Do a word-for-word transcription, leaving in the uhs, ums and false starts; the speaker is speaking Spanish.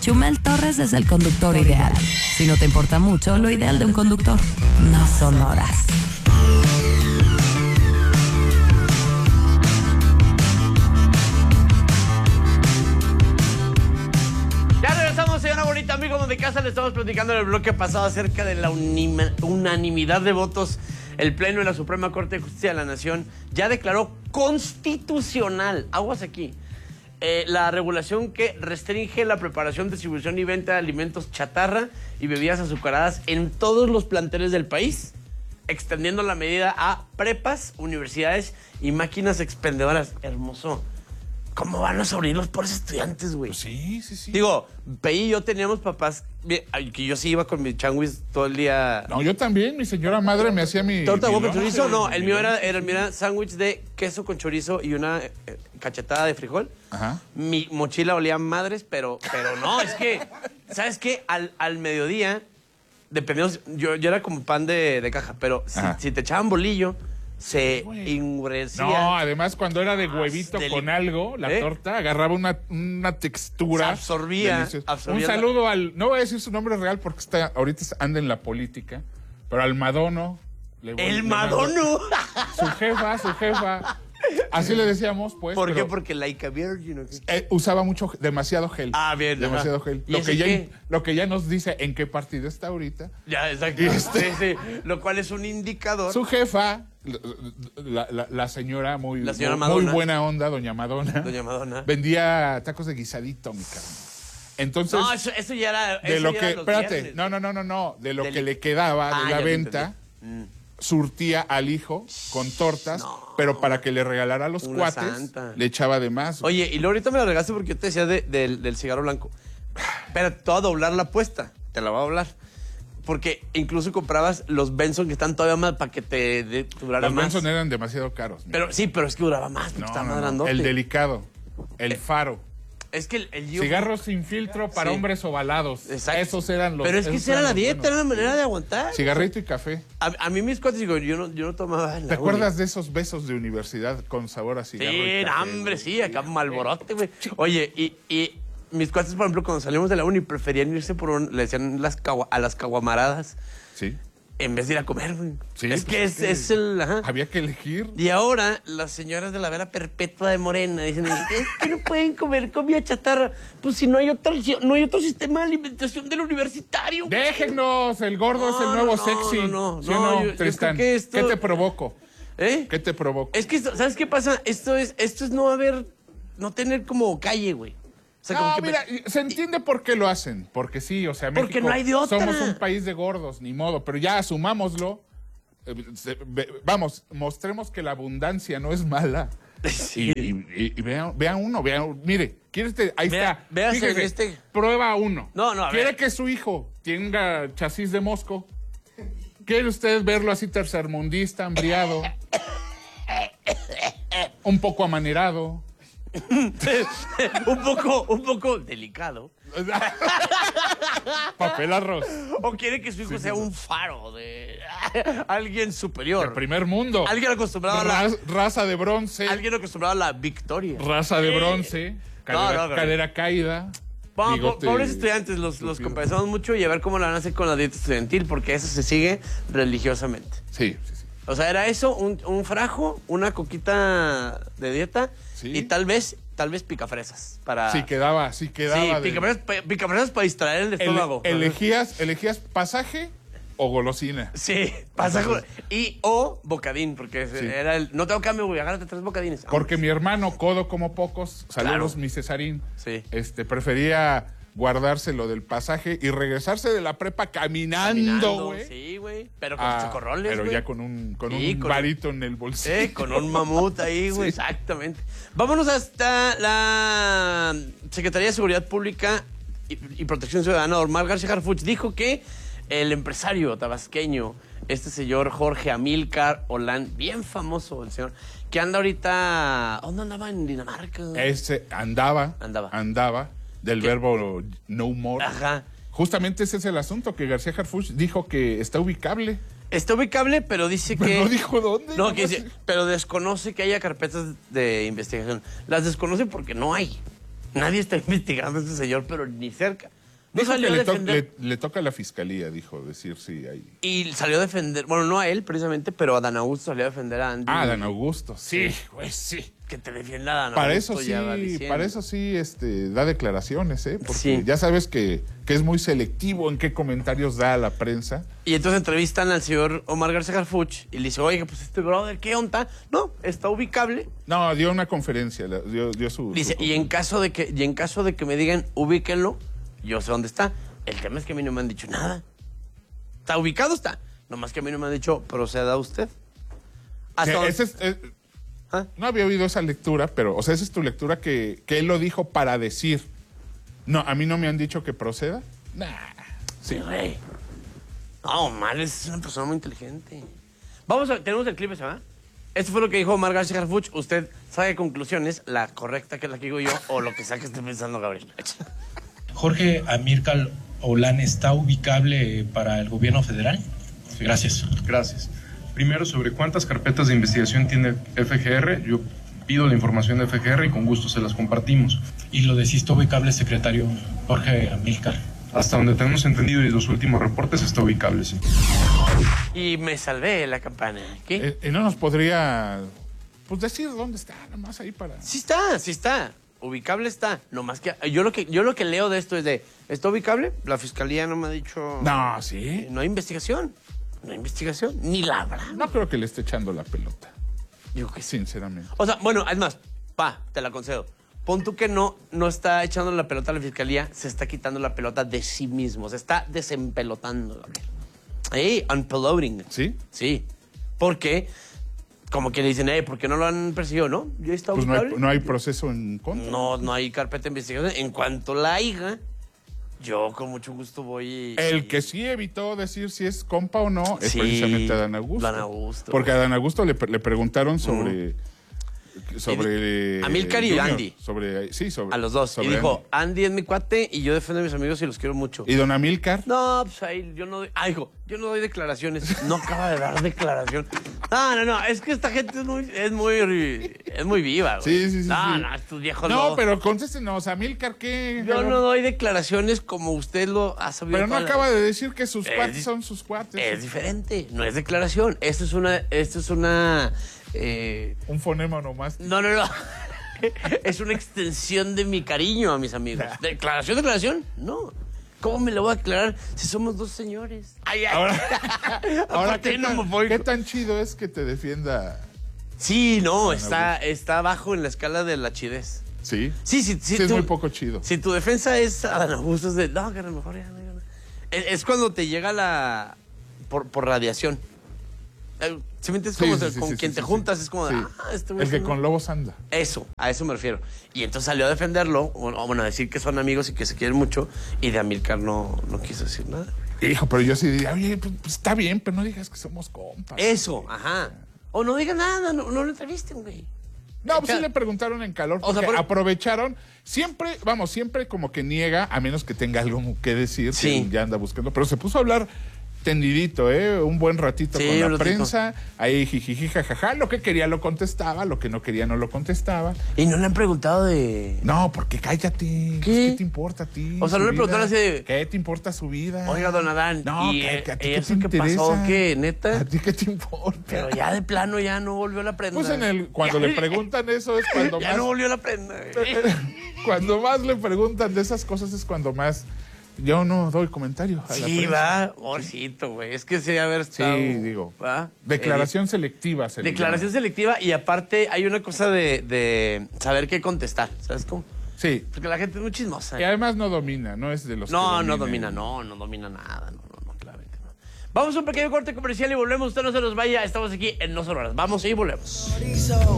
Chumel Torres es el conductor ideal. Si no te importa mucho, lo ideal de un conductor no son horas. Ya regresamos, señora bonita, amigos de casa. Le estamos platicando en el bloque pasado acerca de la unima, unanimidad de votos. El Pleno de la Suprema Corte de Justicia de la Nación ya declaró constitucional, aguas aquí, eh, la regulación que restringe la preparación, distribución y venta de alimentos chatarra y bebidas azucaradas en todos los planteles del país, extendiendo la medida a prepas, universidades y máquinas expendedoras. Hermoso. ¿Cómo van a sobrevivir los pobres estudiantes, güey? Pues sí, sí, sí. Digo, Pei y yo teníamos papás que yo sí iba con mi changuis todo el día. No, yo también. Mi señora madre me hacía mi... ¿Torta de huevo con mi chorizo? lonche, No, el mi mío era, lonche. era, el mío era sándwich de queso con chorizo y una eh, cachetada de frijol. Ajá. Mi mochila olía a madres, pero, pero no, es que, ¿sabes qué? Al, al mediodía, dependiendo, yo, yo era como pan de, de caja, pero si, si te echaban bolillo, se endurecía. No, además cuando era de huevito deli- con algo, la ¿Eh? torta agarraba una, una textura. Se absorbía, deliciosa. absorbía Un la- saludo al... No voy a decir su nombre real porque está ahorita anda en la política, pero al Madono. le voy- ¡El le mando- Madono! Su jefa, su jefa. Así le decíamos, pues. ¿Por qué? pero, Porque Laika Virgin. ¿O qué? eh, usaba mucho, demasiado gel. Ah, bien, Demasiado ajá. gel. ¿Y Lo ese que, ya, qué? lo que ya nos dice en qué partido está ahorita. Ya, exacto. Este- Sí, sí. Lo cual es un indicador. Su jefa, la, la- la señora muy, La señora muy, Madonna. muy buena onda, doña Madonna. Doña Madonna. Vendía tacos de guisadito, mi carnal. Entonces, No, eso, eso ya era. de eso lo ya que, era los espérate, viernes. no, no, no, no, no, de lo Del- que le quedaba Ah, de la ya te venta, entendí. Mm. surtía al hijo con tortas, No. pero para que le regalara a los Una cuates, santa. le echaba de más. Oye, y luego ahorita me la regaste porque yo te decía de- del, del cigarro blanco. Espera, te voy a doblar la apuesta. Te la voy a doblar. Porque incluso comprabas los Benson que están todavía más para que te de- durara Los más. Benson eran demasiado caros. mi Pero sí, pero es que duraba más porque No, estaba no, más no. grandote. El delicado, el faro. Es que el, el yo- Cigarros sin filtro para Sí. hombres ovalados. Exacto. Esos eran los. Pero es que esos esa era eran la los dieta, buenos. era la manera de aguantar. Cigarrito y café. A, a mí mis cuates, digo, yo no, yo no tomaba en la ¿Te uni. acuerdas de esos besos de universidad con sabor a cigarro? y Sí, café, hombre, güey? sí, acá malborote, güey. Oye, y, y mis cuates, por ejemplo, cuando salimos de la uni, preferían irse por un, le decían las cagua- a las caguamaradas Sí. en vez de ir a comer, güey. Sí, es pues que es es, que- es el... Ajá. Había que elegir. Y ahora las señoras de la vera perpetua de Morena dicen, es que no pueden comer comida chatarra. Pues si no hay otro, no hay otro sistema de alimentación del universitario. Déjenos, el gordo No, es el nuevo no, sexy. no, no, ¿Sí o no, no, yo- yo Tristán? creo que esto- ¿Qué te provoco? ¿Eh? ¿Qué te provoco? Es que, esto- ¿sabes qué pasa? Esto es, esto es no haber, no tener como calle, güey. O sea, como No, que mira, se entiende por qué lo hacen. Porque sí, o sea, Porque México, no hay de otra. somos un país de gordos, ni modo. Pero ya asumámoslo. Eh, se- ve- Vamos, mostremos que la abundancia no es mala. Sí. Y, y- y vean, vean uno, vean, mire, ¿quiere este? Ahí Vea- está. véase Fíjese, este. Prueba uno. No, no, a ¿Quiere ver. que su hijo tenga chasis de mosco? ¿Quiere usted verlo así tercermundista, hambriado? Un poco amanerado. un poco, un poco delicado. Papel arroz. O quiere que su hijo sea un faro de alguien superior. El primer mundo. Alguien acostumbrado a la, Raz- raza de bronce. alguien acostumbrado a la victoria. Raza de bronce. Cadera, No, no, no. cadera caída. Vamos, bigote po- pobres estudiantes, los, los estúpido. compensamos mucho y a ver cómo la van a hacer con la dieta estudiantil, porque eso se sigue religiosamente. Sí, sí, sí. O sea, era eso, un, un frajo, una coquita de dieta Sí. y tal vez, tal vez picafresas para... Sí quedaba, sí quedaba. Sí, de- picafresas, pa- picafresas para distraer el Ele- estómago. elegías, elegías pasaje o golosina. Sí, pasaje y o bocadín, porque Sí. era el... No tengo cambio, güey, agárrate tres bocadines. Porque mi hermano, codo como pocos, saludos, Claro. mi Cesarín, Sí. este, prefería guardárselo del pasaje y regresarse de la prepa caminando, Caminando, güey. sí, güey, pero con Ah, chocorroles, pero güey. ya con un, con Sí, un con- varito en el bolsillo. Sí, con un mamut ahí, güey, Sí. exactamente. Vámonos hasta la Secretaría de Seguridad Pública y, y Protección Ciudadana. Omar García Harfuch dijo que el empresario tabasqueño, este señor Jorge Amílcar Olán, bien famoso el señor, que anda ahorita... ¿Dónde andaba? En Dinamarca. Ese andaba, Andaba. andaba, del ¿Qué? verbo no more. Ajá. Justamente ese es el asunto, que García Harfuch dijo que está ubicable. Está ubicable, pero dice Pero que... no dijo dónde. No, que nomás- dice, pero desconoce que haya carpetas de investigación. Las desconoce porque no hay. Nadie está investigando a este señor, pero ni cerca. No Dijo salió que a le, to- defender. le- le toca a la fiscalía, dijo, decir sí ahí. Y salió a defender, bueno, no a él precisamente, pero a Dan Augusto salió a defender a Andy. Ah, Dan Augusto. Sí, güey, sí. Que te defienda a Dan Para Augusto. eso sí, ya va diciendo. para eso sí este, da declaraciones, ¿eh? Porque Sí. ya sabes que, que es muy selectivo en qué comentarios da a la prensa. Y entonces entrevistan al señor Omar García Harfuch y le dice, oye, pues este brother, ¿qué onda? No, está ubicable. No, dio una conferencia, la- dio, dio su... Dice, su- y en caso de que, y en caso de que me digan, ubíquenlo, yo sé dónde está. El tema es que a mí no me han dicho nada. Está ubicado, está. Nomás que a mí no me han dicho, proceda usted. Hasta Que donde- ese es- eh, ¿Ah? no había oído esa lectura, pero, o sea, esa es tu lectura que, que él lo dijo para decir. No, a mí no me han dicho que proceda. Nah. Sí, güey. No, Omar es una persona muy inteligente. Vamos a, tenemos el clip ese, ¿verdad? Esto fue lo que dijo Omar García Harfuch. Usted saque conclusiones, la correcta que es la que digo yo, o lo que sea que esté pensando Gabriel. Jorge Amílcar Olán está ubicable para el gobierno federal. Gracias. Gracias. Primero, sobre cuántas carpetas de investigación tiene F G R. Yo pido la información de F G R y con gusto se las compartimos. Y lo de si está ubicable, secretario Jorge Amílcar. Hasta donde tenemos entendido y los últimos reportes está ubicable, sí. Y me salvé la campana. ¿Qué? Eh, y no nos podría, pues, decir dónde está, nomás ahí para... Sí está, sí está. Ubicable está. Nomás que yo lo que yo lo que leo de esto es de, ¿está ubicable? La fiscalía no me ha dicho. No, sí. No hay investigación. No hay investigación. Ni la habrá. No creo que le esté echando la pelota, Digo que sí. sinceramente. O sea, bueno, es más, pa, te la concedo. Pon tú que no, no está echando la pelota a la fiscalía, se está quitando la pelota de sí mismo. Se está desempelotando, Gabriel. Ey, unpeloting. ¿Sí? Sí. Porque, como que le dicen, eh, ¿por qué no lo han perseguido? ¿No? ¿Ya está Pues no hay, ubicable? no hay proceso en contra. No, no hay carpeta de investigación. En cuanto la haya, yo con mucho gusto voy y... El que sí evitó decir si es compa o no es Sí, precisamente Adán Augusto. Dan Augusto. Porque a Adán Augusto le, le preguntaron sobre... Sobre... Amílcar y Junior, Andy. Sobre, sí, sobre... A los dos. sobre Y dijo, Andy. Andy es mi cuate y yo defiendo a mis amigos y los quiero mucho. ¿Y don Amílcar? No, pues ahí yo no doy... Ah, hijo, yo no doy declaraciones. No acaba de dar declaración. No, no, no, es que esta gente es muy, es muy, es muy viva, güey. Sí, sí, sí, No, sí. no, estos viejos No, no. pero contéstenos, Amílcar, ¿qué? Yo no doy declaraciones como usted lo ha sabido. Pero no toda la- acaba de decir que sus Es cuates di- son sus cuates. Es diferente, no es declaración. Esto es una... Esto es una eh, Un fonema nomás. no, no, no. Es una extensión de mi cariño a mis amigos. ¿Declaración, declaración? No. ¿Cómo me lo voy a aclarar si somos dos señores? Ay, ay. Ahora, ahora Aparte, ¿qué, no tan, me voy- ¿qué tan chido es que te defienda? Sí, no, está, está abajo en la escala de la chidez. Sí. Sí, sí, sí. Sí, es tú- muy poco chido. Si tu defensa es Adán Augusto, es de, no, que a lo mejor ya no. ya no". Es, es cuando te llega la... por, por radiación. Eh, ¿Sí me entiendes? Sí, Como sí, de- sí, con sí, quien sí, te sí. juntas, es como de, Sí. ah, este güey El que es un- con lobos anda. Eso, a eso me refiero. Y entonces salió a defenderlo, o o bueno, a decir que son amigos y que se quieren mucho, y de Amílcar no, no quiso decir nada. Hijo, pero yo sí diría, oye, pues, pues, está bien, pero no digas que somos compas. Eso, ajá. O no diga nada, no, no lo entrevisten, güey. No, pues sí Claro. le preguntaron en calor, O sea, porque por- aprovecharon. Siempre, vamos, siempre como que niega, a menos que tenga algo que decir, Sí. que ya anda buscando. Pero se puso a hablar tendidito, ¿eh? Un buen ratito Sí, con la un ratito. prensa. Ahí jijiji, jajaja. Lo que quería lo contestaba, lo que no quería no lo contestaba. Y no le han preguntado de... No, porque cállate. ¿Qué? ¿Qué te importa a ti? O sea, su no le vida? preguntaron así de- ¿Qué te importa su vida? Oiga, don Adán, No, ¿y, que- eh, que a ti y qué eso te qué pasó? interesa? ¿Qué, neta? ¿A ti qué te importa? Pero ya de plano ya no volvió la prenda. Pues en el, cuando Ya- le preguntan eso es cuando Ya más... no volvió la prenda. güey. Cuando más le preguntan de esas cosas es cuando más yo no doy comentario a la Sí, prensa. va, pobrecito, güey. Es que sí, haber estado... Sí, digo. ¿va? Declaración selectiva. Se Eh, le declaración llama. selectiva y aparte hay una cosa de, de saber qué contestar, ¿sabes cómo? Sí. Porque la gente es muy chismosa. Y además no domina, no es de los No, que no dominen. domina, no, no domina nada, no, no, no, claro que no. Vamos a un pequeño corte comercial y volvemos. Usted no se nos vaya, estamos aquí en No Solo Horas. Vamos y volvemos. Chorizo.